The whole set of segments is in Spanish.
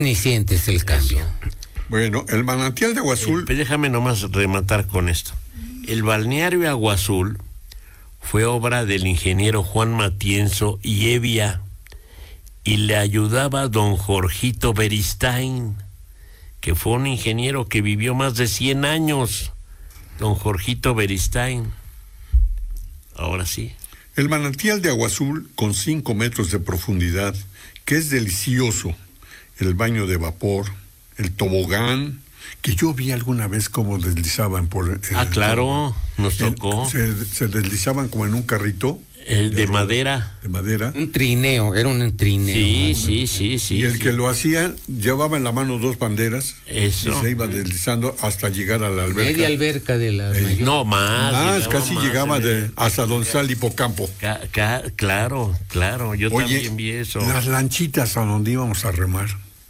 Ni sientes el cambio. Bueno, el manantial de Agua Azul... déjame nomás rematar con esto. El balneario Agua Azul fue obra del ingeniero Juan Matienzo y Evia, y le ayudaba don Jorgito Beristain, que fue un ingeniero que vivió más de 100 años, don Jorgito Beristain. Ahora sí. El manantial de Agua Azul, con 5 metros de profundidad, que es delicioso, el baño de vapor, el tobogán, que yo vi alguna vez cómo deslizaban por... claro, nos tocó. Se deslizaban como en un carrito. De madera. De madera. Un trineo, era un trineo. Sí. Y el que lo hacía, llevaba en la mano 2 banderas. Eso. Y se iba deslizando hasta llegar a la alberca. Media alberca de la... No, más. Casi llegaba hasta Donzal Hipocampo. Claro, yo también vi eso. Las lanchitas a donde íbamos a remar.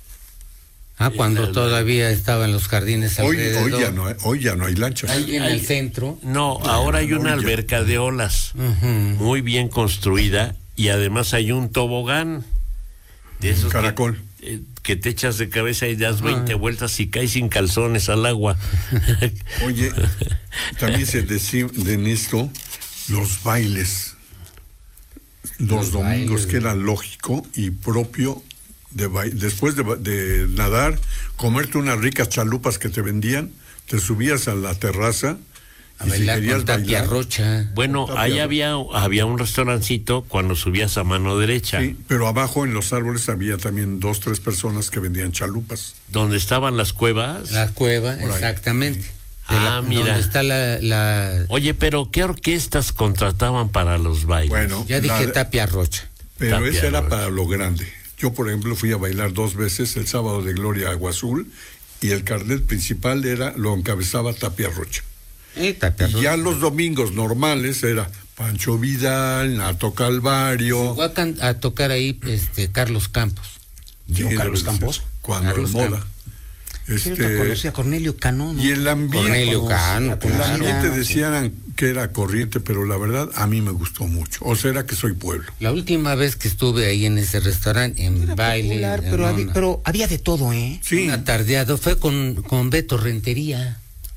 Cuando todavía estaban los jardines alrededor. Hoy ya no hay lanchas. Ahí en el centro. No, ahora hay una alberca de olas, muy bien construida, y además hay un tobogán de esos caracol que te echas de cabeza y das 20 vueltas y caes sin calzones al agua. Oye, también se decía de esto los bailes, los domingos, que era lógico y propio. Después de nadar, comerte unas ricas chalupas que te vendían, te subías a la terraza a bailar si con Tapia Rocha. Bueno, ahí había un restaurancito cuando subías a mano derecha. Sí, pero abajo en los árboles había también 2, 3 personas que vendían chalupas. ¿Dónde estaban las cuevas? La cueva, exactamente. Sí. Mira. ¿Dónde está la... Oye, pero ¿qué orquestas contrataban para los bailes? Bueno, ya dije Tapia Rocha. Pero ese era para lo grande. Yo, por ejemplo, fui a bailar 2 veces el sábado de Gloria a Agua Azul, y el carnet principal lo encabezaba Tapia Rocha. Y ya los domingos normales era Pancho Vidal, Nato Calvario. Fue a tocar ahí Carlos Campos. Carlos Campos. Cuando en moda. Conocí a Cornelio Cano, ¿no? Y el ambiente, Cornelio Cano, el ambiente decían que era corriente, pero la verdad a mí me gustó mucho. O será que soy pueblo. La última vez que estuve ahí en ese restaurante, en baile, popular, pero había de todo, ¿eh? Sí. Un atardeado, fue con Beto Rentería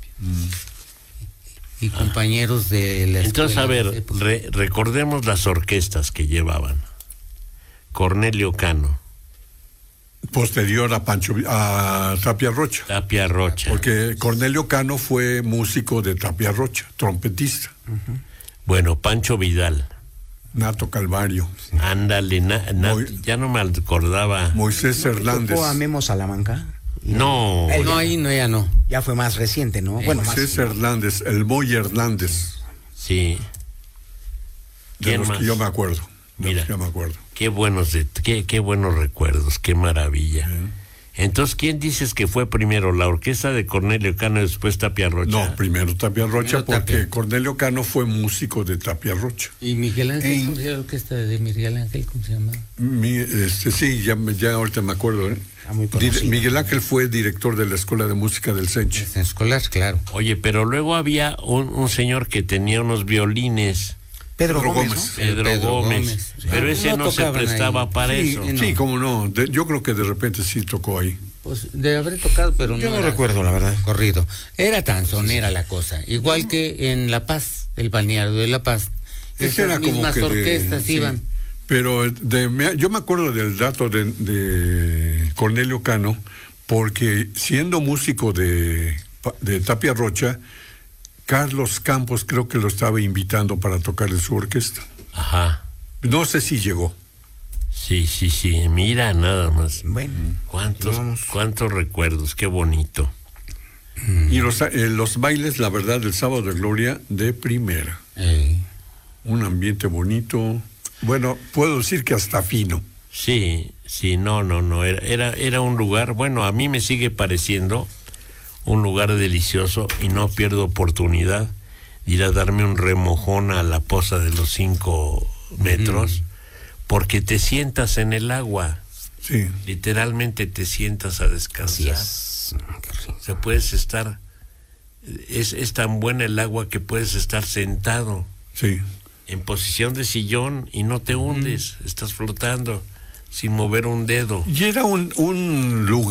y compañeros de la escuela. Entonces, a ver, recordemos las orquestas que llevaban. Cornelio Cano. Posterior a Tapia Rocha. Tapia Rocha. Porque Cornelio Cano fue músico de Tapia Rocha, trompetista. Bueno, Pancho Vidal. Nato Calvario. Ándale, ya no me acordaba. Moisés Hernández. ¿Tocó a Memo Salamanca? No. Ahí no, ya no. Ya fue más reciente, ¿no? Moisés Hernández, el Moy Hernández. Sí. De los que yo me acuerdo. Mira, yo me acuerdo. Qué buenos recuerdos, qué maravilla. Entonces, ¿quién dices que fue primero, la orquesta de Cornelio Cano y después Tapia Rocha? No, primero Tapia Rocha, porque Cornelio Cano fue músico de Tapia Rocha. ¿Y Miguel Ángel? ¿Cómo se llama la orquesta de Miguel Ángel? ¿Cómo se llama? Sí, ya ahorita me acuerdo. Miguel Ángel fue director de la Escuela de Música del Senche. Escolar, claro. Oye, pero luego había un señor que tenía unos violines. Pedro Gómez. ¿No? Pedro Gómez. Pero ese no se prestaba ahí para eso. Sí, cómo no. Yo creo que de repente sí tocó ahí. Pues de haber tocado, pero yo no recuerdo, la verdad. Corrido. Era tanzonera la cosa. Igual que en La Paz, el balneario de La Paz. Esas mismas orquestas iban. Pero yo me acuerdo del dato de Cornelio Cano, porque siendo músico de Tapia Rocha, Carlos Campos creo que lo estaba invitando para tocar en su orquesta. Ajá. No sé si llegó. Sí, mira nada más. Bueno. ¿Cuántos recuerdos? Qué bonito. Y los bailes, la verdad, del sábado de Gloria, de primera. Un ambiente bonito. Bueno, puedo decir que hasta fino. Sí, no. Era un lugar, bueno, a mí me sigue pareciendo un lugar delicioso, y no pierdo oportunidad de ir a darme un remojón a la poza de los 5 metros, porque te sientas en el agua. Sí. Literalmente te sientas a descansar. Se puedes estar, es tan buena el agua que puedes estar sentado. Sí. En posición de sillón y no te hundes, estás flotando sin mover un dedo. Y era un lugar